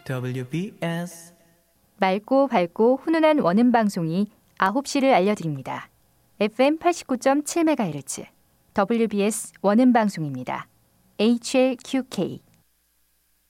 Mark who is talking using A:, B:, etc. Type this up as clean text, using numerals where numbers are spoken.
A: WBS
B: 맑고 밝고 훈훈한 원음 방송이 9시를 알려드립니다. FM 89.7MHz WBS 원음 방송입니다. HLQK